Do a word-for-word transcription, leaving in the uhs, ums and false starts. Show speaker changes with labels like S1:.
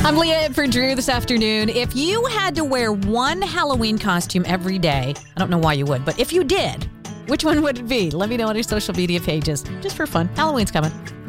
S1: I'm Leah for Drew this afternoon. If you had to wear one Halloween costume every day, I don't know why you would, but if you did, which one would it be? Let me know on your social media pages. Just for fun. Halloween's coming.